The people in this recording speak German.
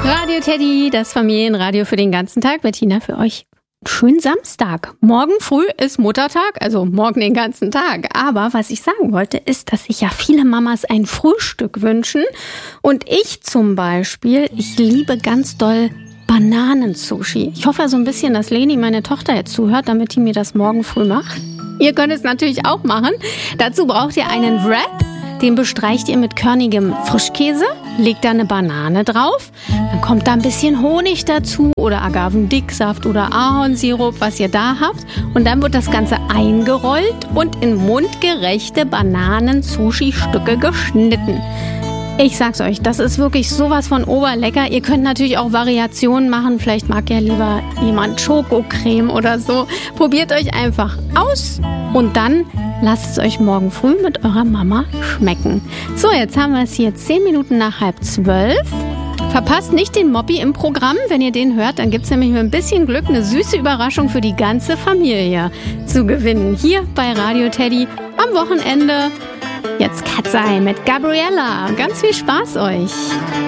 Radio Teddy, das Familienradio für den ganzen Tag. Bettina für euch. Schönen Samstag. Morgen früh ist Muttertag, also morgen den ganzen Tag. Aber was ich sagen wollte, ist, dass sich ja viele Mamas ein Frühstück wünschen. Und ich zum Beispiel, ich liebe ganz doll Bananensushi. Ich hoffe so ein bisschen, dass Leni, meine Tochter, jetzt zuhört, damit die mir das morgen früh macht. Ihr könnt es natürlich auch machen. Dazu braucht ihr einen Wrap. Den bestreicht ihr mit körnigem Frischkäse, legt da eine Banane drauf, dann kommt da ein bisschen Honig dazu oder Agavendicksaft oder Ahornsirup, was ihr da habt. Und dann wird das Ganze eingerollt und in mundgerechte Bananen-Sushi-Stücke geschnitten. Ich sag's euch, das ist wirklich sowas von oberlecker. Ihr könnt natürlich auch Variationen machen. Vielleicht mag ja lieber jemand Schokocreme oder so. Probiert euch einfach aus und dann lasst es euch morgen früh mit eurer Mama schmecken. So, jetzt haben wir es hier 10 Minuten nach 11:30. Verpasst nicht den Moppi im Programm. Wenn ihr den hört, dann gibt es nämlich mit ein bisschen Glück eine süße Überraschung für die ganze Familie zu gewinnen. Hier bei Radio Teddy am Wochenende. Jetzt Cat's Eye mit Gabriella. Ganz viel Spaß euch.